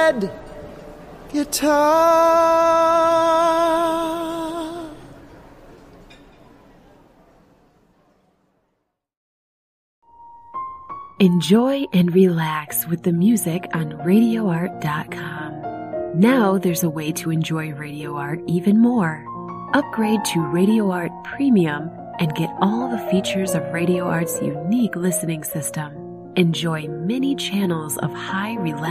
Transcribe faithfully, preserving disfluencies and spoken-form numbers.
red guitar. Enjoy and relax with the music on radio art dot com. Now there's a way to enjoy Radio Art even more. Upgrade to Radio Art Premium and get all the features of Radio Art's unique listening system. Enjoy many channels of high relaxation